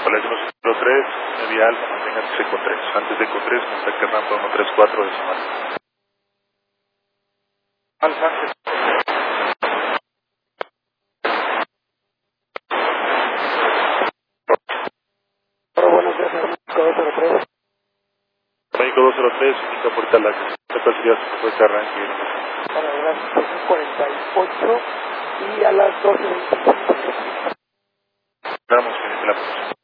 Hola, 103, media alfa, manténgase con 3. Antes de con 3, contacte rampa 134 de Samar. Alfa, Buenos días, México 203. México 203, indica puerta la ¿cuál sería su puerta arranque? Para las 48 y a las 12:25. Damos, que la próxima.